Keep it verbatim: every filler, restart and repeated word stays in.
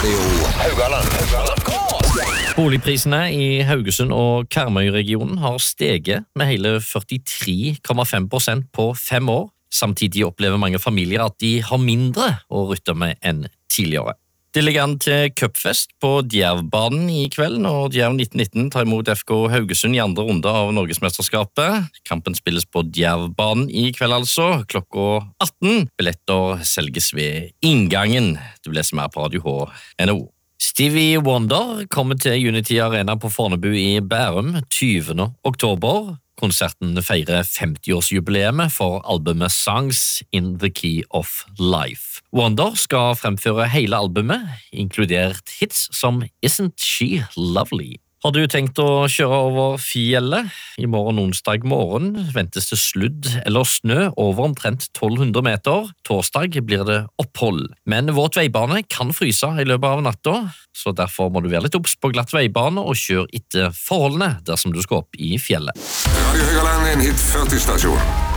Radio Haugaland. Boligprisene i Haugesund og Karmøy-regionen har steget med hele førtitre komma fem prosent på fem år. Samtidig opplever mange familier at de har mindre å rutte med enn tidligere. Det ligger an til cupfest på Djervbanen i kveld når Djerv nitten nitten tar imot F K Haugesund i andre runde av Norgesmesterskapet. Kampen spilles på Djervbanen i kveld altså, klokka atten. Billetter selges ved inngangen. Du leser mer på radio h punktum n o. Stevie Wonder kommer til Unity Arena på Fornebu i Bærum tyvende oktober. Konserten feirer femti-årsjubileet for albumet Songs in the Key of Life. Wonder skal fremføre hele albumet, inkludert hits som Isn't She Lovely? Har du tenkt å kjøre over fjellet? I morgen onsdag morgen ventes det sludd eller snø over omtrent tolv hundre meter. Torsdag blir det opphold. Men våt veibane kan fryse i løpet av natta, så derfor må du være litt obs på glatt veibane og kjøre etter forholdene dersom du skal opp i fjellet. Radio Haugaland er en hit førti-stasjon.